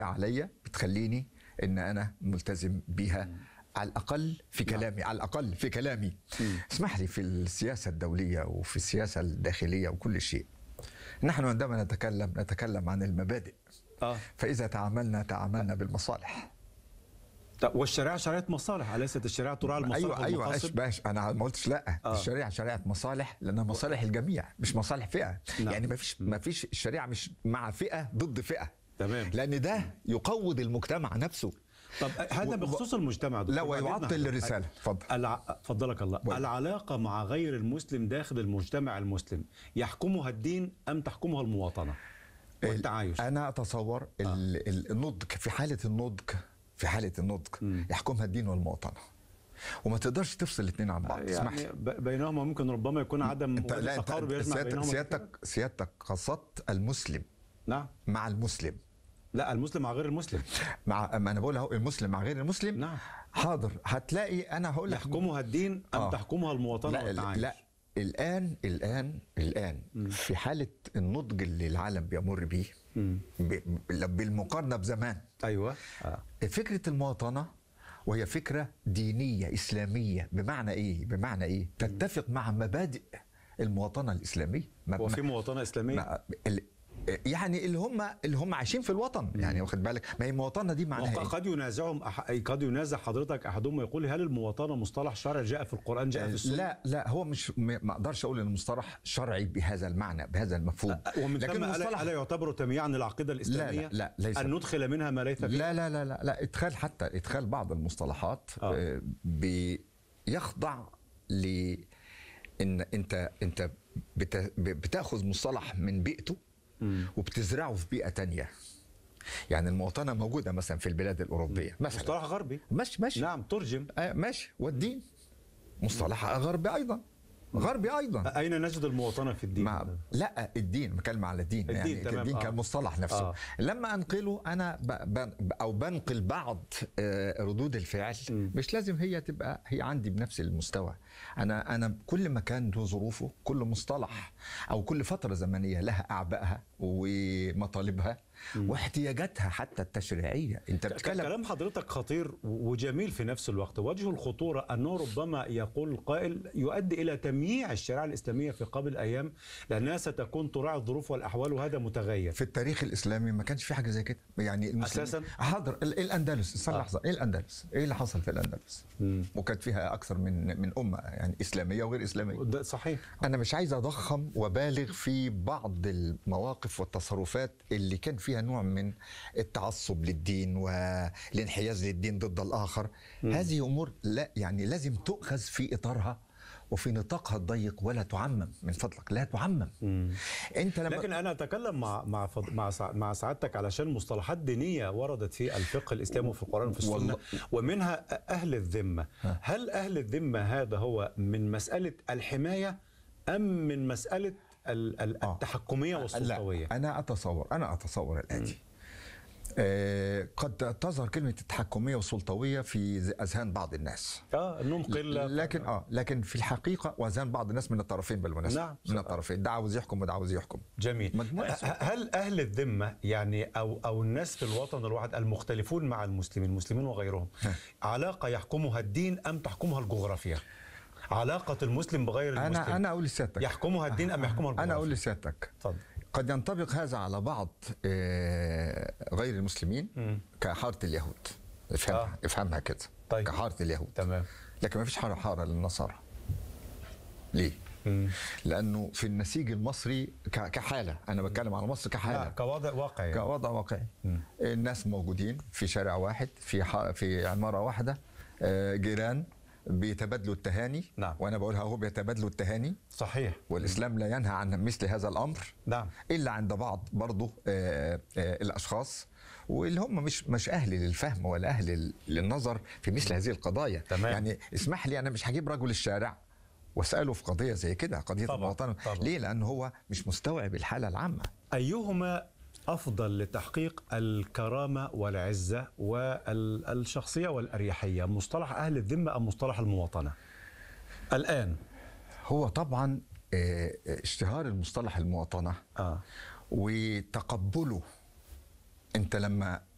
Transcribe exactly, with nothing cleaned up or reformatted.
عليا بتخليني ان انا ملتزم بيها على الاقل في كلامي، على الاقل في كلامي. اسمح لي، في السياسه الدوليه وفي السياسه الداخليه وكل شيء، نحن عندما نتكلم نتكلم عن المبادئ. اه فاذا تعاملنا تعاملنا بالمصالح. طب والشريعه شريعه مصالح، اليست الشريعه تراعي المصالح ايوه ايوه والمقاصد؟ باش انا ما قلتش لا. آه. الشريعه شريعه مصالح لانها مصالح الجميع مش مصالح فئه. نعم. يعني ما فيش ما فيش الشريعه مش مع فئه ضد فئه. تمام. لان ده يقوض المجتمع نفسه. طب هذا بخصوص المجتمع دكتور. لا، ويعطل الرساله. اتفضل. الع... فضلك الله. بل. العلاقه مع غير المسلم داخل المجتمع المسلم يحكمها الدين ام تحكمها المواطنه والتعايش؟ انا اتصور آه. النضج، في حاله النضج في حاله النضج م. يحكمها الدين والمواطنه، وما تقدرش تفصل الاثنين عن بعض. يعني اسمح لي. بينهما ممكن ربما يكون عدم تقارب يجمع بينهما. سيادتك سيادتك قصدت المسلم. نعم. مع المسلم. لا، المسلم مع غير المسلم. مع ما انا بقول اهو، المسلم مع غير المسلم. نعم. حاضر. هتلاقي انا هقول لك يحكمها الدين ام آه. تحكمها المواطنه لا والتعايش؟ لا الان الان الان م. في حاله النضج اللي العالم بيمر بيه بالمقارنه بزمان. ايوه. آه. فكره المواطنه وهي فكره دينيه اسلاميه. بمعنى ايه؟ بمعنى ايه؟ تتفق مع مبادئ المواطنه الاسلاميه. هو في مواطنه اسلاميه؟ يعني اللي هم اللي هم عايشين في الوطن. يعني واخد بالك؟ ما هي المواطنه دي معناها ايه؟ قد ينازعهم أح... قد ينازع حضرتك احدهم ويقول هل المواطنه مصطلح شرعي جاء في القران، جاء في السنه؟ لا لا، هو مش ما اقدرش اقول انه مصطلح شرعي بهذا المعنى بهذا المفهوم. ومن ثم الا لا يعتبر تمييعا للعقيده الاسلاميه؟ لا لا, لا ليس. ان ندخل منها ما ليس فيه؟ لا لا لا لا, لا ادخال، حتى ادخال بعض المصطلحات آه. بيخضع ل ان انت انت بتاخذ مصطلح من بيئته وبتزرعه في بيئة تانية. يعني المواطنة موجودة مثلا في البلاد الأوروبية مثلا، مصطلح غربي. ماشي ماشي. نعم، ترجم. آه ماشي. والدين مصطلح غربي أيضا، غربي أيضا. أين نجد المواطنة في الدين؟ مع... لا، الدين، بكلم على الدين. الدين يعني تمام. الدين آه. كمصطلح نفسه. آه. لما أنقله أنا ب... ب... أو بنقل بعض آه ردود الفعل م. مش لازم هي تبقى هي عندي بنفس المستوى. أنا أنا كل مكان له ظروفه، كل مصطلح أو كل فترة زمنية لها أعبائها ومطالبها م. واحتياجاتها حتى التشريعية. انت بتتكلم. كلام حضرتك خطير وجميل في نفس الوقت. وجه الخطورة أنه ربما يقول القائل يؤدي إلى تمييع الشريعة الإسلامية في قبل أيام، لأنها ستكون تراعي الظروف والأحوال وهذا متغير. في التاريخ الإسلامي ما كانش في حاجة زي كده. يعني المسلمين أساسا حاضر. الأندلس، استنى لحظة. آه. إيه الأندلس؟ إيه اللي حصل في الأندلس؟ وكانت فيها أكثر من من أمة، يعني إسلامية وغير إسلامية. ده صحيح. أنا مش عايز أضخم وبالغ في بعض المواقف والتصرفات اللي كان فيها فيها نوع من التعصب للدين والانحياز للدين ضد الآخر. م. هذه أمور لا يعني لازم تؤخذ في إطارها وفي نطاقها الضيق، ولا تعمم من فضلك، لا تعمم. مم. انت لما لكن انا اتكلم مع مع فض... مع سع... مع سعادتك علشان مصطلحات دينيه وردت في الفقه الاسلامي وفي القران وفي السنه والله... ومنها اهل الذمه. ها. هل اهل الذمه هذا هو من مساله الحمايه ام من مساله التحكميه والسلطويه؟ لا، انا اتصور انا اتصور الاتي. آه قد تظهر كلمه التحكميه والسلطويه في اذهان بعض الناس. اه انهم قله. لكن اه لكن في الحقيقه واذهان بعض الناس من الطرفين بالمناسبه. نعم. من الطرفين، ده عاوز يحكم وده عاوز يحكم. جميل. هل اهل الذمه يعني او او الناس في الوطن الواحد المختلفون مع المسلمين، المسلمين وغيرهم، علاقه يحكمها الدين ام تحكمها الجغرافيا؟ علاقه المسلم بغير المسلم انا انا اقول لسيادتك يحكمها الدين ام يحكمها الجغرافيا؟ انا اقول لسيادتك اتفضل. قد ينطبق هذا على بعض غير المسلمين م. كحارة اليهود. افهمها آه. افهمها كده. طيب. كحارة اليهود. تمام. لكن ما فيش حارة حارة للنصارى. ليه؟ م. لأنه في النسيج المصري كحالة، أنا بتكلم على مصر كحالة. كوضع واقعي. كوضع واقعي. م. الناس موجودين في شارع واحد، في في عمارة واحدة، جيران بيتبادلوا التهاني. نعم. وانا بقولها هو بيتبادلوا التهاني. صحيح. والاسلام لا ينهى عن مثل هذا الامر. نعم. الا عند بعض برضه آآ آآ الاشخاص واللي هم مش مش اهل للفهم ولا اهل للنظر في مثل هذه القضايا. تمام. يعني اسمح لي، انا مش هجيب رجل الشارع واساله في قضيه زي كده، قضيه المواطنه. ليه؟ لانه هو مش مستوعب الحاله العامه. ايهما أفضل لتحقيق الكرامة والعزة والشخصية والأريحية، مصطلح أهل الذمة أم مصطلح المواطنة الآن؟ هو طبعا اشتهار المصطلح المواطنة آه. وتقبله. أنت لما